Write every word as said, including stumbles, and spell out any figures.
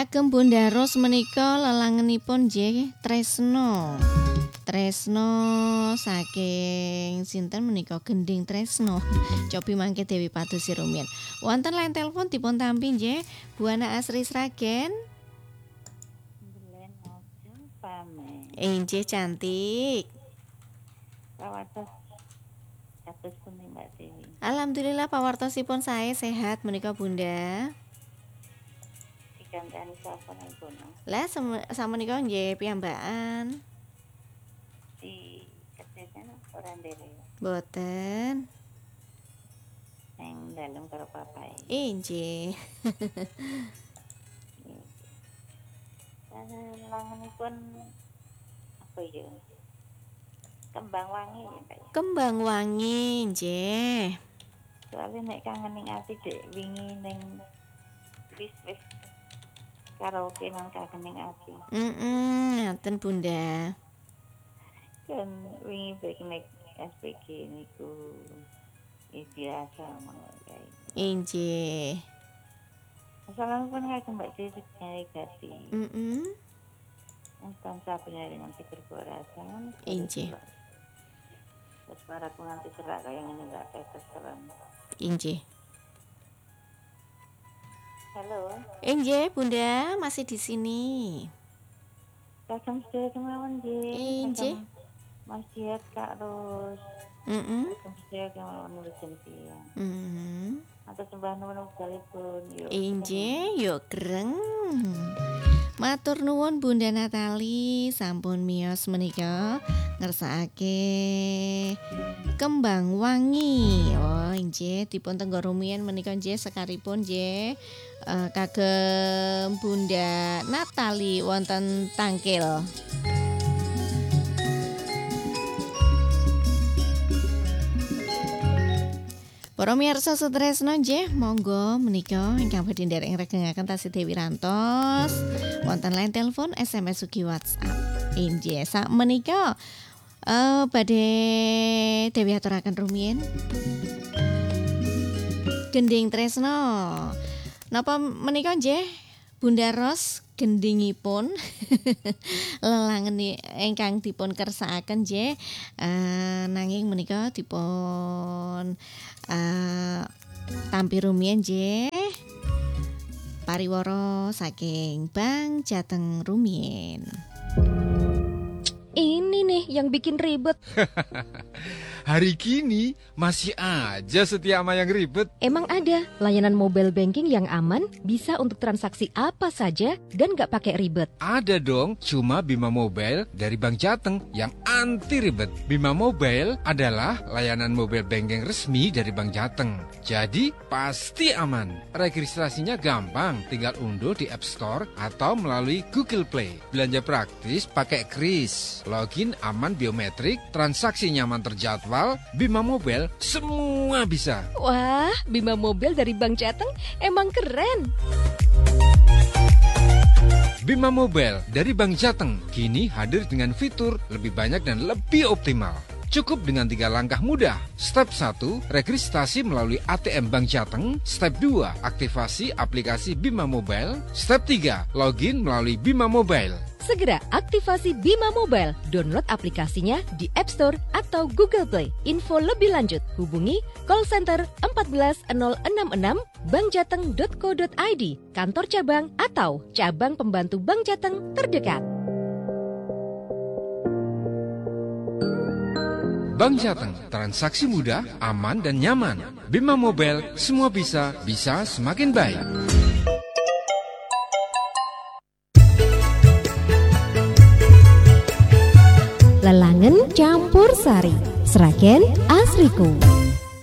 Kagem Bunda Ros menika lelangenipun nggih tresno. Tresno saking sinten menika Gending Tresno. Cobi mangke Dewi Padosi rumiyin. Wonten line telepon dipun tampi nggih Bu Ana Asri Sragen. Inggih cantik. Pawartos kados pundi Mbak Dewi. Alhamdulillah pawartosipun sae sehat menika Bunda. Diganteni sapa niku? Lah samenika nggih piyambakan. Di kesehatan ora ndere. Boten. Nang dalem karo papai. Inggih. Langenipun apa ya? Kembang wangi ya, Pak. Kembang wangi nggih. Soale nek kangening ati dek wingi ning wis-wis karaoke nang kangening ati. Heeh, ngoten Bunda. Kan wingi bek nek S P G niku iki biasa mangke. Inggih. Assalamualaikum kagem Mbak Dewi Gati. Heeh. Enten saben nganti berkorasan. Inggih. Terus para penganti serak kaya ngene enggak keteteran. Inggih. Halo. Inggih Bunda masih di sini. Kagem sedaya kemawon nggih. Inggih. Mas Diat Kak Ros. Heeh. Kagem sedaya kemawon nulisin tiyang. Heeh. Atur sembah nuwun wekdalipun. Inggih, yo greng. Matur nuwun Bunda Natali sampun miyos menika ngersakake kembang wangi. Oh inggih dipun tenggo rumiyin menika nggih sekaripun nggih uh, kagem Bunda Natali wonten Tangkil. Para miyarsa setresno nggih, monggo menika ingkang badhe nderek ngregengaken tasih Dewi Rantos. Wonten line telepon, S M S ugi WhatsApp. Inggih, sak menika eh badhe Dewi aturaken rumiyin. Gending Tresno. Napa menika nggih Bunda Ros gendingipun lelangen ingkang dipun kersakaken nggih uh, nanging menika dipun uh, tampi rumiyin nggih pariwara saking Bang Jateng rumiyin. Ini nih yang bikin ribet. Hari kini masih aja setia sama yang ribet. Emang ada layanan mobile banking yang aman, bisa untuk transaksi apa saja dan gak pakai ribet? Ada dong, cuma Bima Mobile dari Bank Jateng yang anti ribet. Bima Mobile adalah layanan mobile banking resmi dari Bank Jateng. Jadi pasti aman. Registrasinya gampang, tinggal unduh di App Store atau melalui Google Play. Belanja praktis pakai kris, login aman biometrik, transaksi nyaman terjadwal. Bima Mobile semua bisa. Wah, Bima Mobile dari Bank Jateng emang keren. Bima Mobile dari Bank Jateng kini hadir dengan fitur lebih banyak dan lebih optimal. Cukup dengan tiga langkah mudah. Step satu, registrasi melalui A T M Bank Jateng. Step dua, aktivasi aplikasi Bima Mobile. Step tiga, login melalui Bima Mobile. Segera aktivasi Bima Mobile. Download aplikasinya di App Store atau Google Play. Info lebih lanjut hubungi call center empat belas nol enam enam bankjateng dot co dot i d, kantor cabang atau cabang pembantu Bank Jateng terdekat. Bank Jateng, transaksi mudah, aman dan nyaman. Bima Mobile, semua bisa, bisa semakin baik. Lelangen campur sari, Sragen Asriku.